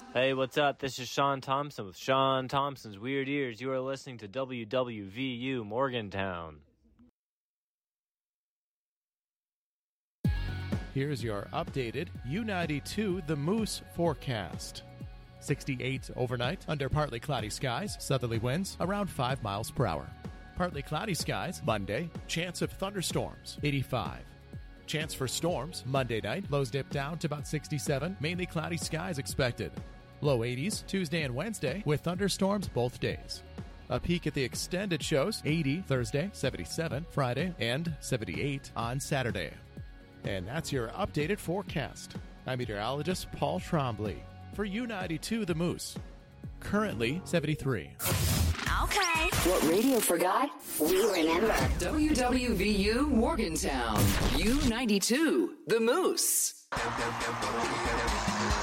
Hey, what's up? This is Sean Thompson with Sean Thompson's Weird Ears. You are listening to WWVU Morgantown. Here's your updated U92 The Moose forecast. 68 overnight under partly cloudy skies, southerly winds around 5 miles per hour. Partly cloudy skies Monday, chance of thunderstorms 85. Chance for storms Monday night, lows dip down to about 67, mainly cloudy skies expected. Low 80s Tuesday and Wednesday with thunderstorms both days. A peek at the extended shows 80 Thursday, 77 Friday, and 78 on Saturday. And that's your updated forecast. I'm meteorologist Paul Trombley for U92 The Moose. Currently 73. Okay. What radio forgot, we remember. WWVU Morgantown. U92 The Moose.